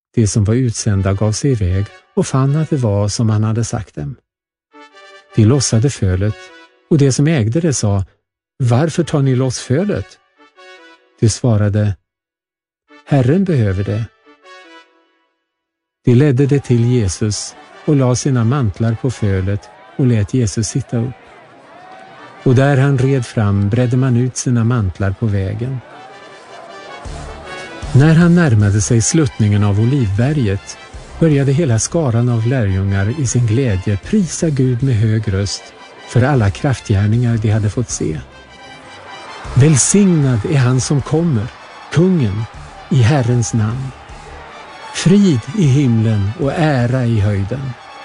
De som var utsända gav sig iväg och fann att det var som han hade sagt dem. De lossade fölet, och de som ägde det sa: Varför tar ni loss fölet? De svarade: Herren behöver det. De ledde det till Jesus och la sina mantlar på fölet och lät Jesus sitta upp. Och där han red fram bredde man ut sina mantlar på vägen. När han närmade sig sluttningen av Olivberget började hela skaran av lärjungar i sin glädje prisa Gud med hög röst för alla kraftgärningar de hade fått se. Välsignad är han som kommer, kungen, i Herrens namn. Frid i himlen och ära i höjden.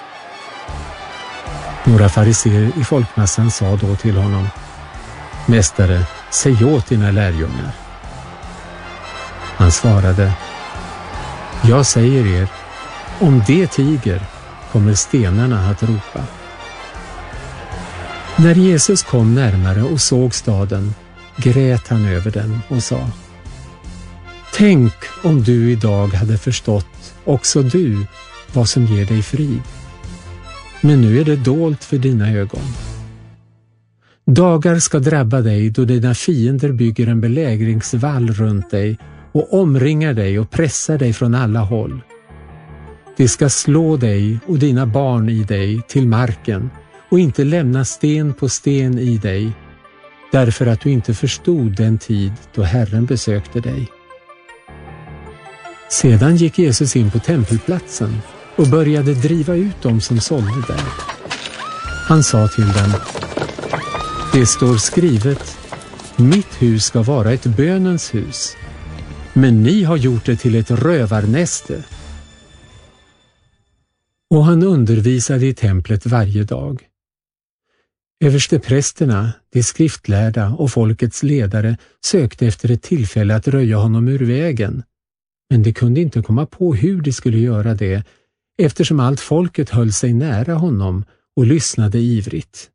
Några fariseer i folkmassan sa då till honom: Mästare, säg åt dina lärjungar. Han svarade: Jag säger er, om det tiger kommer stenarna att ropa. När Jesus kom närmare och såg staden grät han över den och sa: Tänk om du idag hade förstått, också du, vad som ger dig frid. Men nu är det dolt för dina ögon. Dagar ska drabba dig då dina fiender bygger en belägringsvall runt dig och omringar dig och pressar dig från alla håll. De ska slå dig och dina barn i dig till marken och inte lämna sten på sten i dig, därför att du inte förstod den tid då Herren besökte dig. Sedan gick Jesus in på tempelplatsen och började driva ut dem som sålde där. Han sa till dem: Det står skrivet, mitt hus ska vara ett bönens hus, men ni har gjort det till ett rövarnäste. Och han undervisade i templet varje dag. Översteprästerna, de skriftlärda och folkets ledare sökte efter ett tillfälle att röja honom ur vägen, men de kunde inte komma på hur de skulle göra det, eftersom allt folket höll sig nära honom och lyssnade ivrigt.